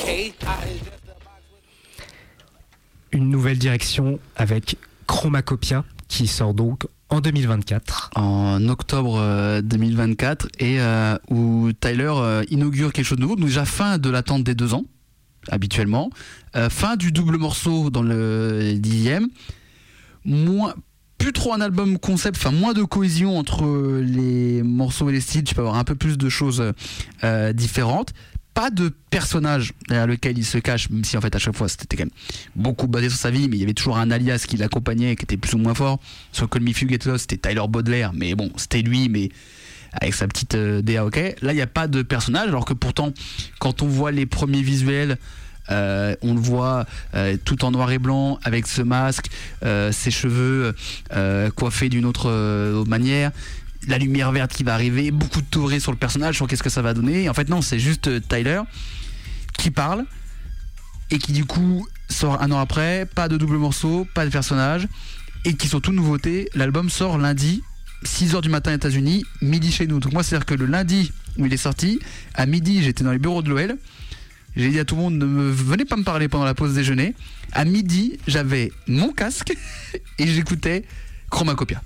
Une nouvelle direction avec Chromacopia qui sort donc en 2024. En octobre 2024 et où Tyler inaugure quelque chose de nouveau. Donc déjà fin de l'attente des 2 ans, habituellement. Fin du double morceau dans le 10e. Plus trop un album concept, enfin moins de cohésion entre les morceaux et les styles. Tu peux avoir un peu plus de choses différentes. Pas de personnage derrière lequel il se cache, même si en fait à chaque fois c'était quand même beaucoup basé sur sa vie, mais il y avait toujours un alias qui l'accompagnait, qui était plus ou moins fort. Sur Call Me If You Get Lost, c'était Tyler Baudelaire, mais bon, c'était lui, mais avec sa petite DA, ok. Là, il n'y a pas de personnage, alors que pourtant, quand on voit les premiers visuels, on le voit tout en noir et blanc, avec ce masque, ses cheveux coiffés d'une autre manière. La lumière verte qui va arriver, beaucoup de théories sur le personnage, sur qu'est-ce que ça va donner. Et en fait non, c'est juste Tyler qui parle et qui du coup sort 1 an après, pas de double morceau, pas de personnage, et qui sont toutes nouveautés. L'album sort lundi, 6h du matin aux États-Unis, midi chez nous. Donc moi c'est-à-dire que le lundi où il est sorti, à midi j'étais dans les bureaux de l'OL, j'ai dit à tout le monde venez pas me parler pendant la pause déjeuner. À midi j'avais mon casque et j'écoutais Chromacopia.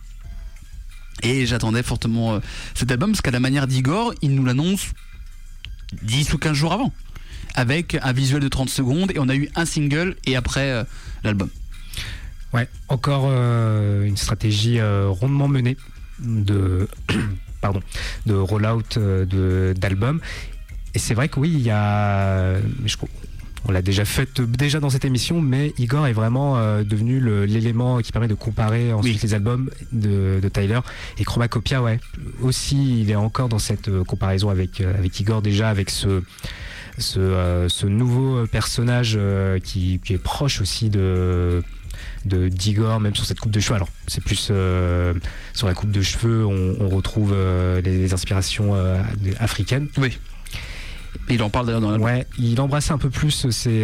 Et j'attendais fortement cet album parce qu'à la manière d'Igor, il nous l'annonce 10 ou 15 jours avant, avec un visuel de 30 secondes, et on a eu un single et après l'album. Ouais, encore une stratégie rondement menée de rollout d'album. Et c'est vrai que oui, il y a... On l'a déjà fait dans cette émission, mais Igor est vraiment devenu l'élément qui permet de comparer ensuite les albums de Tyler. Et Chromacopia, ouais, aussi il est encore dans cette comparaison avec Igor, déjà avec ce nouveau personnage qui est proche aussi d'Igor, même sur cette coupe de cheveux. Alors c'est plus sur la coupe de cheveux on retrouve les inspirations africaines. Oui. Et il en parle d'ailleurs dans l'album. Ouais, il embrassait un peu plus ces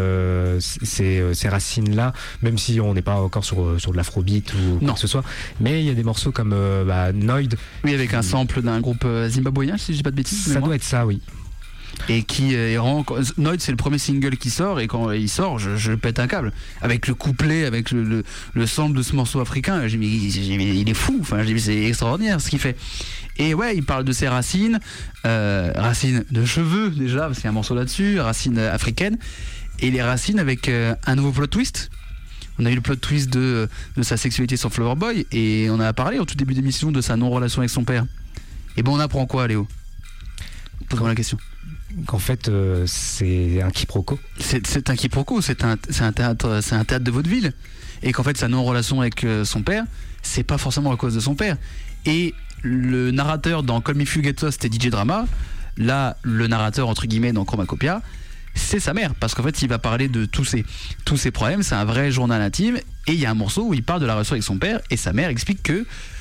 racines-là, même si on n'est pas encore sur de l'afrobeat ou quoi que ce soit. Mais il y a des morceaux comme Noid. Oui, avec un sample d'un groupe zimbabwéen, si je dis pas de bêtises. Ça doit être ça, oui. Et qui est Noid, c'est le premier single qui sort, et quand il sort, je pète un câble. Avec le couplet, avec le sample de ce morceau africain, j'ai dit, il est fou, enfin, j'ai dit, c'est extraordinaire ce qu'il fait. Et ouais, il parle de ses racines, racines de cheveux déjà, parce qu'il y a un morceau là-dessus, racines africaines, et les racines avec un nouveau plot twist. On a eu le plot twist de sa sexualité sur Flower Boy, et on a parlé au tout début d'émission de sa non-relation avec son père. Et bon, on apprend quoi, Léo ? Pose-moi la question. Qu'en fait, c'est un quiproquo. C'est un quiproquo, c'est un théâtre de vaudeville. Et qu'en fait, sa non-relation avec son père, c'est pas forcément à cause de son père. Et le narrateur dans Call Me If You Get Lost, c'était DJ Drama. Là, le narrateur, entre guillemets, dans Chromacopia, c'est sa mère. Parce qu'en fait, il va parler de tous ses problèmes. C'est un vrai journal intime. Et il y a un morceau où il parle de la relation avec son père. Et sa mère explique que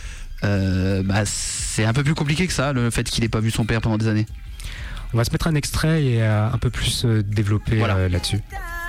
c'est un peu plus compliqué que ça, le fait qu'il ait pas vu son père pendant des années. On va se mettre un extrait et un peu plus développer là-dessus.